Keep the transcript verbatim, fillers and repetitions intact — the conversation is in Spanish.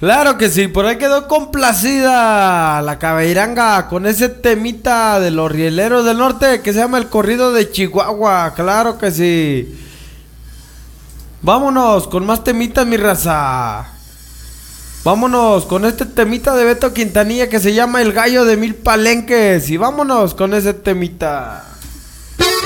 Claro que sí, por ahí quedó complacida la cabeiranga con ese temita de los rieleros del norte que se llama el corrido de Chihuahua. Claro que sí. Vámonos con más temitas, mi raza. Vámonos con este temita de Beto Quintanilla que se llama El gallo de mil palenques. Y vámonos con ese temita.